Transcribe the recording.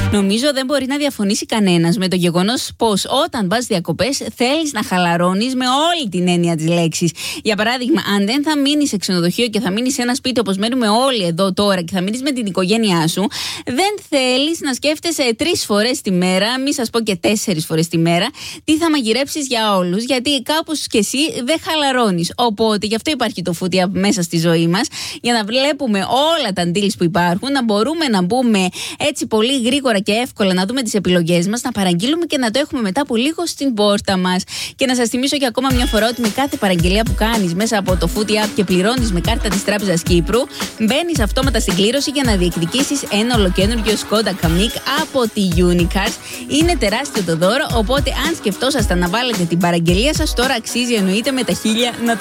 Νομίζω δεν μπορεί να διαφωνήσει κανένας με το γεγονός πως όταν πας διακοπές θέλεις να χαλαρώνεις με όλη την έννοια της λέξης. Για παράδειγμα, αν δεν θα μείνεις σε ξενοδοχείο και θα μείνεις σε ένα σπίτι όπως μένουμε όλοι εδώ τώρα και θα μείνεις με την οικογένειά σου, δεν θέλεις να σκέφτεσαι 3 φορές τη μέρα, μη σας πω και 4 φορές τη μέρα, τι θα μαγειρέψεις για όλους, γιατί κάπως κι εσύ δεν χαλαρώνεις. Οπότε γι' αυτό υπάρχει το Foodie App μέσα στη ζωή μας, για να βλέπουμε όλα τα deals που υπάρχουν, να μπορούμε να μπούμε έτσι πολύ γρήγορα και εύκολα, να δούμε τις επιλογές μας, να παραγγείλουμε και να το έχουμε μετά από λίγο στην πόρτα μας. Και να σας θυμίσω για ακόμα μια φορά ότι με κάθε παραγγελία που κάνεις μέσα από το Foodie App και πληρώνεις με κάρτα της Τράπεζας Κύπρου, μπαίνεις αυτόματα στην κλήρωση για να διεκδικήσεις ένα ολοκαίνουργιο Skoda Kamiq από τη Unicars. Είναι τεράστιο το δώρο, οπότε αν σκεφτόσασταν να βάλετε την παραγγελία σας, τώρα αξίζει εννοείται με τα 1000 να το